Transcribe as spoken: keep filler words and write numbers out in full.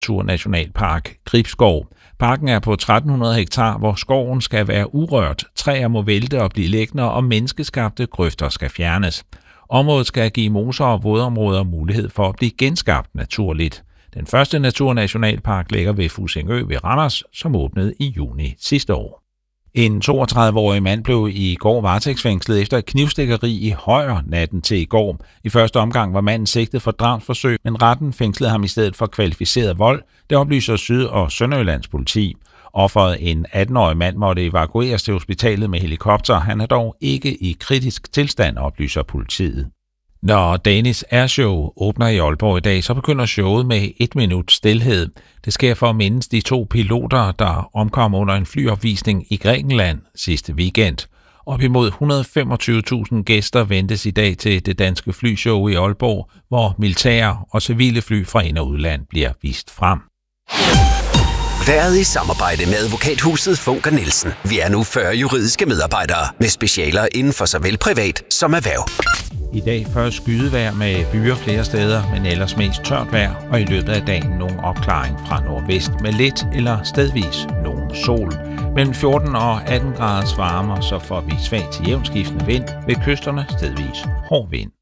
Naturnationalpark Gribskov. Parken er på tretten hundrede hektar, hvor skoven skal være urørt. Træer må vælte og blive liggende, og menneskeskabte grøfter skal fjernes. Området skal give moser og vådområder mulighed for at blive genskabt naturligt. Den første naturnationalpark ligger ved Fussingø ved Randers, som åbnede i juni sidste år. En toogtredive-årig mand blev i går varetægtsfængslet efter et knivstikkeri i Højer natten til i går. I første omgang var manden sigtet for drabsforsøg, men retten fængslede ham i stedet for kvalificeret vold. Det oplyser Syd- og Sønderjyllands politi. Offeret, en atten-årig mand, måtte evakueres til hospitalet med helikopter. Han er dog ikke i kritisk tilstand, oplyser politiet. Når Danish Airshow åbner i Aalborg i dag, så begynder showet med et minut stilhed. Det sker for at mindes de to piloter, der omkom under en flyopvisning i Grækenland sidste weekend. Op imod et hundrede og femogtyve tusind gæster ventes i dag til det danske flyshow i Aalborg, hvor militære og civile fly fra ind- og udland bliver vist frem. Været i samarbejde med advokathuset Funker Nielsen. Vi er nu fyrre juridiske medarbejdere med specialer inden for såvel privat som erhverv. I dag først skydevejr med byer flere steder, men ellers mest tørt vejr, og i løbet af dagen nogen opklaring fra nordvest med lidt eller stedvis nogen sol. Mellem fjorten og atten graders varme, så får vi svag til jævnskiftende vind, ved kysterne stedvis hård vind.